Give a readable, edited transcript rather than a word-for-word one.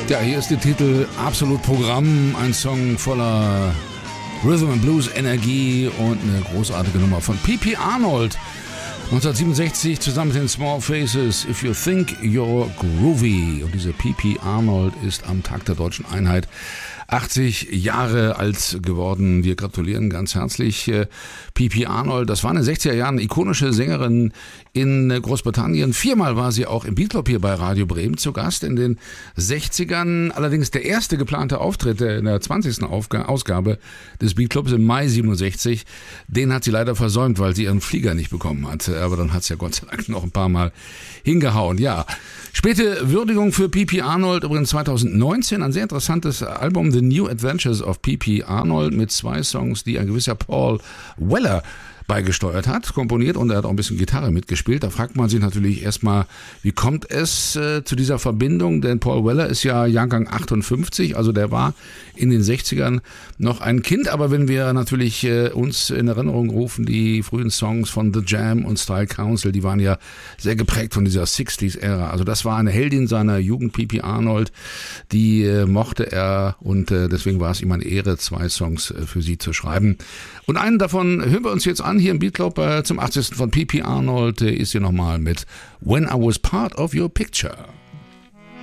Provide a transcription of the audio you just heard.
Ja, hier ist der Titel Absolut Programm, ein Song voller Rhythm and Blues Energie und eine großartige Nummer von P.P. Arnold. 1967 zusammen mit den Small Faces, If You Think You're Groovy. Und diese P.P. Arnold ist am Tag der Deutschen Einheit 80 Jahre alt geworden. Wir gratulieren ganz herzlich P.P. Arnold. Das war in den 60er Jahren eine ikonische Sängerin in Großbritannien. 4-mal war sie auch im Beatclub hier bei Radio Bremen zu Gast in den 60ern. Allerdings der erste geplante Auftritt in der 20. Ausgabe des Beatclubs im Mai 67, den hat sie leider versäumt, weil sie ihren Flieger nicht bekommen hat. Aber dann hat es ja Gott sei Dank noch ein paar Mal hingehauen. Ja, späte Würdigung für P.P. Arnold, übrigens 2019, ein sehr interessantes Album, The New Adventures of P.P. Arnold, mit 2 Songs, die ein gewisser Paul Weller beigesteuert hat, komponiert, und er hat auch ein bisschen Gitarre mitgespielt. Da fragt man sich natürlich erstmal, wie kommt es zu dieser Verbindung? Denn Paul Weller ist ja Jahrgang 58, also der war in den 60ern noch ein Kind. Aber wenn wir natürlich uns in Erinnerung rufen, die frühen Songs von The Jam und Style Council, die waren ja sehr geprägt von dieser 60s-Ära. Also das war eine Heldin seiner Jugend, P.P. Arnold, die mochte er, und deswegen war es ihm eine Ehre, 2 Songs für sie zu schreiben. Und einen davon hören wir uns jetzt an, hier im Beatclub zum 80. von P.P. Arnold ist hier nochmal mit When I Was Part of Your Picture.